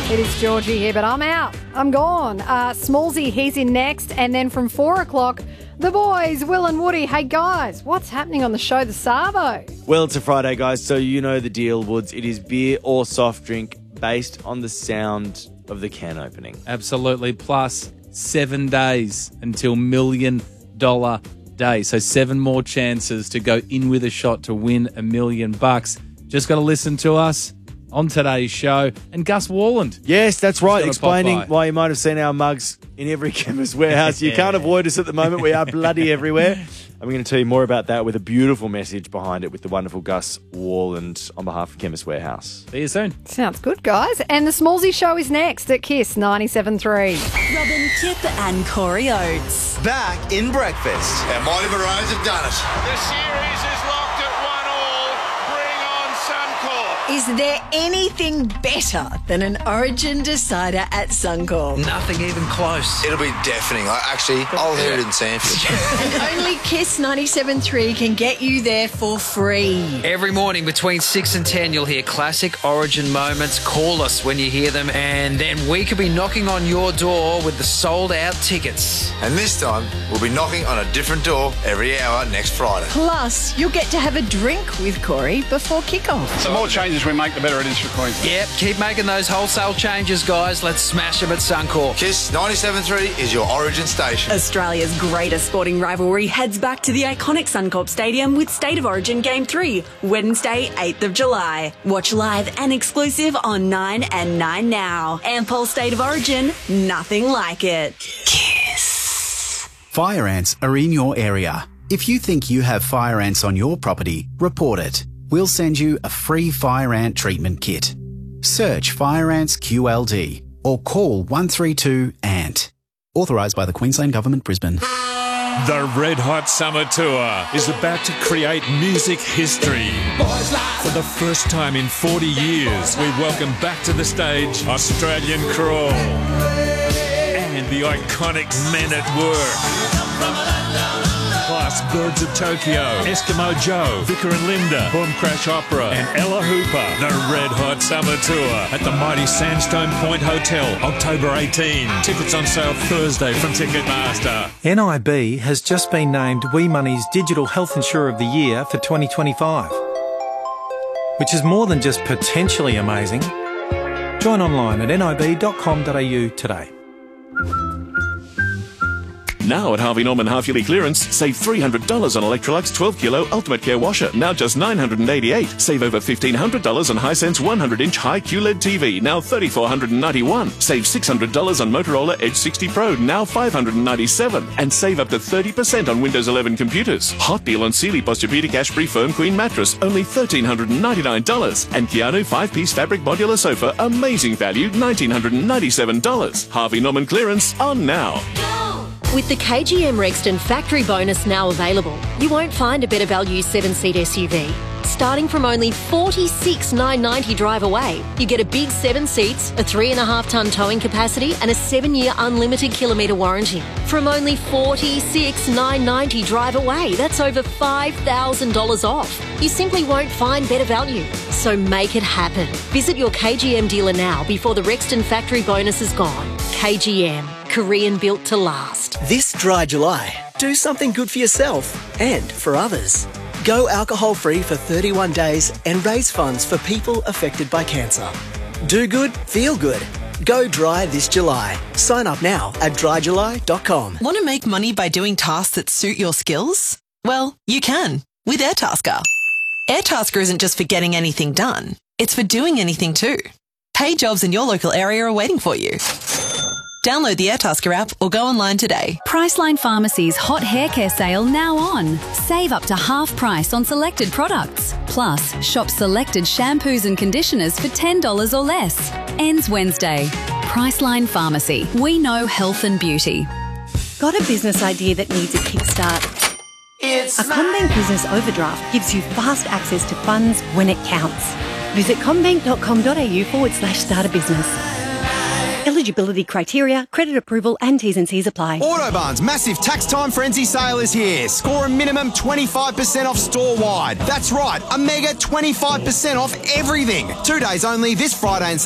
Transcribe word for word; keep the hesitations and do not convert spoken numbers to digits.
It is Georgie here, but I'm out. I'm gone. Uh, Smallsy, he's in next. And then from four o'clock, the boys, Will and Woody. Hey, guys, what's happening on the show, The Savo? Well, it's a Friday, guys, so you know the deal, Woods. It is beer or soft drink based on the sound of the can opening. Absolutely. Plus seven days until million dollar day. So seven more chances to go in with a shot to win a million bucks. Just got to listen to us on today's show. And Gus Warland. Yes, that's right. Just Explaining why you might have seen our mugs in every Chemist Warehouse. You can't avoid us at the moment. We are bloody everywhere. I'm going to tell you more about that with a beautiful message behind it with the wonderful Gus Warland on behalf of Chemist Warehouse. See you soon. Sounds good, guys. And the Smallsy show is next at Kiss ninety-seven point three. Robin Kip and Corey Oates. Back in breakfast. Our Mighty Maroons have done it. The series is locked at one all. Bring on Suncorp. Is there anything better than an Origin decider at Suncorp? Nothing even close. It'll be deafening. I actually, I'll hear it in Sanford. And only Kiss ninety-seven point three can get you there for free. Every morning between six and ten, you'll hear classic Origin moments. Call us when you hear them, and then we could be knocking on your door with the sold-out tickets. And this time, we'll be knocking on a different door every hour next Friday. Plus, you'll get to have a drink with Corey before kickoff. The more changes we make, the better it is for Queensland. Yep, keep making those wholesale changes, guys. Let's smash them at Suncorp. Kiss ninety-seven point three is your Origin station. Australia's greatest sporting rivalry heads back to the iconic Suncorp Stadium with State of Origin Game three, Wednesday, eighth of July. Watch live and exclusive on nine and nine now. Ampol State of Origin, nothing like it. Kiss. Fire ants are in your area. If you think you have fire ants on your property, report it. We'll send you a free fire ant treatment kit. Search Fire Ants Q L D or call one three two A N T. Authorised by the Queensland Government, Brisbane. The Red Hot Summer Tour is about to create music history. For the first time in forty years, we welcome back to the stage Australian Crawl and the iconic Men at Work. Plus Birds of Tokyo, Eskimo Joe, Vicar and Linda, Boom Crash Opera and Ella Hooper. The Red Hot Summer Tour at the mighty Sandstone Point Hotel, October eighteenth. Tickets on sale Thursday from Ticketmaster. N I B has just been named Wee Money's Digital Health Insurer of the Year for twenty twenty-five, which is more than just potentially amazing. Join online at nib dot com dot a u today. Now at Harvey Norman half-yearly clearance, save three hundred dollars on Electrolux twelve kilo Ultimate Care Washer, now just nine hundred eighty-eight dollars. Save over fifteen hundred dollars on Hisense one hundred inch high Q L E D T V, now three thousand four hundred ninety-one dollars. Save six hundred dollars on Motorola Edge sixty Pro, now five hundred ninety-seven dollars. And save up to thirty percent on Windows eleven computers. Hot deal on Sealy Posturepedic Ashbury Firm Queen Mattress, only one thousand three hundred ninety-nine dollars. And Keanu five-piece fabric modular sofa, amazing value, one thousand nine hundred ninety-seven dollars. Harvey Norman clearance on now. With the K G M Rexton factory bonus now available, you won't find a better value seven-seat S U V. Starting from only forty-six thousand nine hundred ninety dollars drive away, you get a big seven seats, a three and a half tonne towing capacity and a seven-year unlimited kilometre warranty. From only forty-six thousand nine hundred ninety dollars drive away, that's over five thousand dollars off. You simply won't find better value. So make it happen. Visit your K G M dealer now before the Rexton factory bonus is gone. K G M, Korean built to last. This dry July, do something good for yourself and for others. Go alcohol-free for thirty-one days and raise funds for people affected by cancer. Do good, feel good. Go dry this July. Sign up now at dry july dot com. Want to make money by doing tasks that suit your skills? Well, you can with Airtasker. Airtasker isn't just for getting anything done. It's for doing anything too. Paid jobs in your local area are waiting for you. Download the Airtasker app or go online today. Priceline Pharmacy's hot hair care sale now on. Save up to half price on selected products. Plus, shop selected shampoos and conditioners for ten dollars or less. Ends Wednesday. Priceline Pharmacy. We know health and beauty. Got a business idea that needs a kickstart? It's a CommBank Business Overdraft gives you fast access to funds when it counts. Visit commbank dot com dot a u forward slash start a business. Eligibility criteria, credit approval and T's and C's apply. Autobarn's massive tax time frenzy sale is here. Score a minimum twenty-five percent off store-wide. That's right, a mega twenty-five percent off everything. Two days only this Friday and